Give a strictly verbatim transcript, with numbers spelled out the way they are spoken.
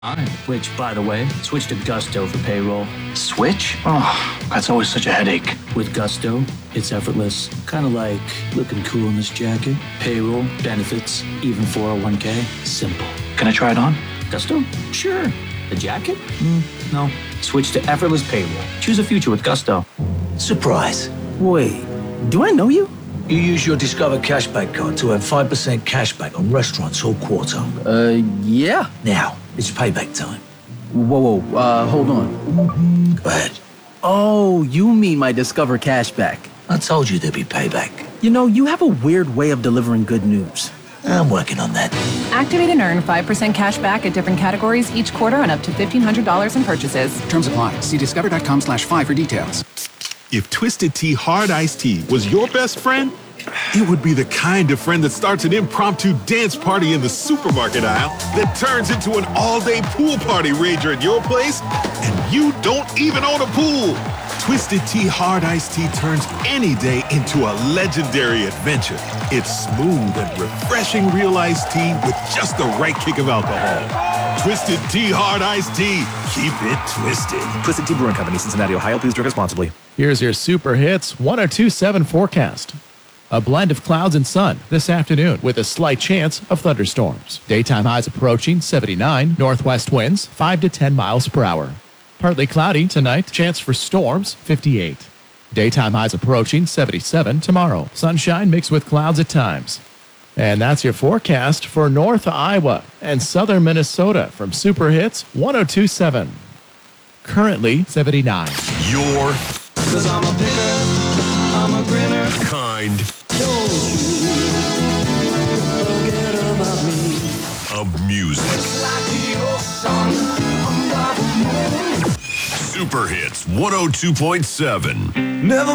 Which, by the way, switch to Gusto for payroll. Switch? Oh, that's always such a headache. With Gusto, it's effortless. Kind of like looking cool in this jacket. Payroll, benefits, even four oh one k. Simple. Can I try it on? Gusto? Sure. The jacket? Mm, no. Switch to effortless payroll. Choose a future with Gusto. Surprise. Wait, do I know you? You use your Discover Cashback card to earn five percent cashback on restaurants all quarter. Uh, yeah. Now, it's payback time. Whoa, whoa, uh, hold on. Go ahead. Oh, you mean my Discover Cashback. I told you there'd be payback. You know, you have a weird way of delivering good news. I'm working on that. Activate and earn five percent cash back at different categories each quarter on up to fifteen hundred dollars in purchases. Terms apply. See discover.com slash five for details. If Twisted Tea Hard Iced Tea was your best friend, it would be the kind of friend that starts an impromptu dance party in the supermarket aisle that turns into an all-day pool party rager at your place, and you don't even own a pool. Twisted Tea Hard Iced Tea turns any day into a legendary adventure. It's smooth and refreshing real iced tea with just the right kick of alcohol. Twisted Tea Hard Iced Tea. Keep it twisted. Twisted Tea Brewing Company, Cincinnati, Ohio. Please drink responsibly. Here's your Super Hits one oh two point seven forecast. A blend of clouds and sun this afternoon with a slight chance of thunderstorms. Daytime highs approaching seventy-nine, northwest winds five to ten miles per hour. Partly cloudy tonight, chance for storms fifty-eight. Daytime highs approaching seventy-seven tomorrow. Sunshine mixed with clouds at times. And that's your forecast for North Iowa and Southern Minnesota from Super Hits one oh two point seven. Currently seventy-nine. Your Cause I'm a picker, I'm a grinner. kind Don't forget about me. of music. Like the ocean under the moon. Super Hits one oh two point seven. Never